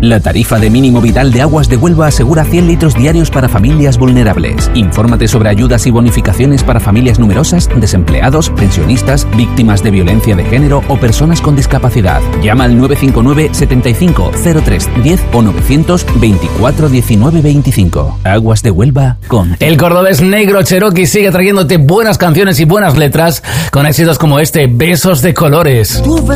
La tarifa de mínimo vital de Aguas de Huelva asegura 100 litros diarios para familias vulnerables. Infórmate sobre ayudas y bonificaciones para familias numerosas, desempleados, pensionistas, víctimas de violencia de género o personas con discapacidad. Llama al 959 75 03 10 o 924 19 25. Aguas de Huelva con... El cordobés Negro Cherokee sigue trayéndote buenas canciones y buenas letras con éxitos como este, Besos de Colores.